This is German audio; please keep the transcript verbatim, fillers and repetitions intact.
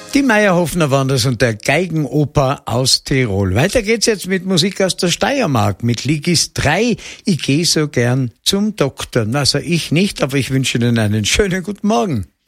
Die Meierhofner waren das und der Geigenoper aus Tirol. Weiter geht's jetzt mit Musik aus der Steiermark, mit Ligis drei. Ich geh so gern zum Doktor. Also ich nicht, aber ich wünsche Ihnen einen schönen guten Morgen.